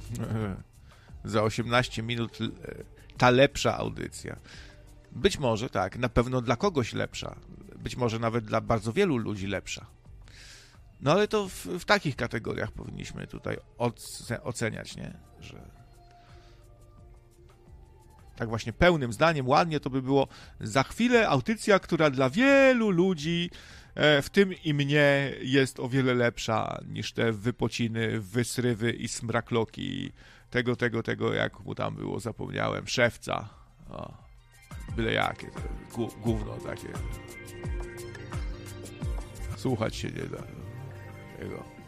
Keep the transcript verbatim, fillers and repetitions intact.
Za osiemnaście minut ta lepsza audycja. Być może tak, na pewno dla kogoś lepsza. Być może nawet dla bardzo wielu ludzi lepsza. No ale to w, w takich kategoriach powinniśmy tutaj oce- oceniać, nie? Że tak właśnie pełnym zdaniem, ładnie to by było za chwilę audycja, która dla wielu ludzi, w tym i mnie, jest o wiele lepsza niż te wypociny, wysrywy i smrakloki tego, tego, tego, jak mu tam było, zapomniałem, szewca. O, byle jakie, to gówno takie. Słuchać się nie da. Jego.